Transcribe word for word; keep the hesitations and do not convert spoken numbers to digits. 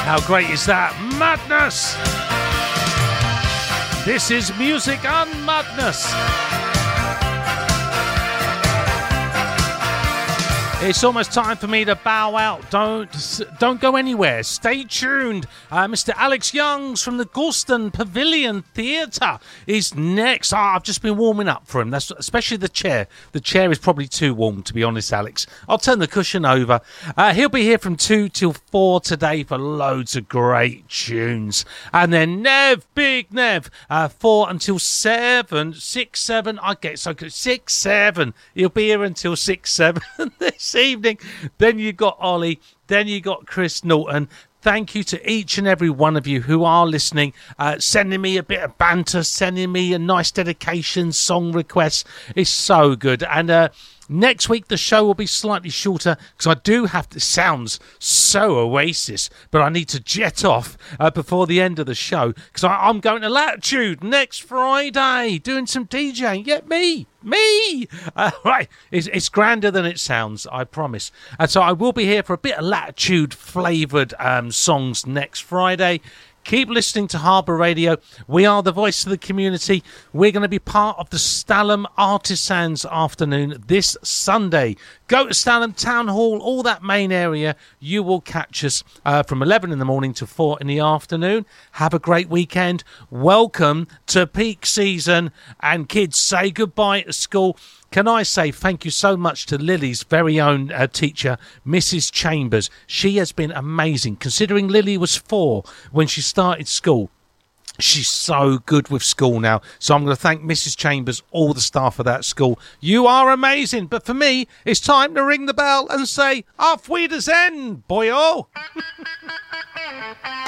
How great is that? Madness! This is Music and Madness. It's almost time for me to bow out. Don't don't go anywhere. Stay tuned. Uh, Mister Alex Youngs from the Galston Pavilion Theatre is next. Oh, I've just been warming up for him. That's especially the chair. The chair is probably too warm, to be honest, Alex. I'll turn the cushion over. Uh, he'll be here from two till four today for loads of great tunes. And then Nev, Big Nev, uh, four until seven, six, seven. I get so good. Six, seven. He'll be here until six, seven this evening. Then you got Ollie, then you got Chris Norton. Thank you to each and every one of you who are listening, uh, sending me a bit of banter, sending me a nice dedication, song requests. It's so good. And uh, next week the show will be slightly shorter because I do have to, sounds so Oasis, but I need to jet off uh, before the end of the show because I'm going to Latitude next Friday doing some DJing. Get me. Me! Uh, right, it's, it's grander than it sounds, I promise. And so I will be here for a bit of Latitude-flavoured um, songs next Friday. Keep listening to Harbour Radio. We are the voice of the community. We're going to be part of the Stalham Artisans Afternoon this Sunday. Go to Stalham Town Hall, all that main area. You will catch us uh, from eleven in the morning to four in the afternoon. Have a great weekend. Welcome to peak season. And kids, say goodbye to school. Can I say thank you so much to Lily's very own uh, teacher, Missus Chambers. She has been amazing. Considering Lily was four when she started school, she's so good with school now. So I'm going to thank Missus Chambers, all the staff of that school. You are amazing. But for me, it's time to ring the bell and say, Auf Wiedersehen, boyo.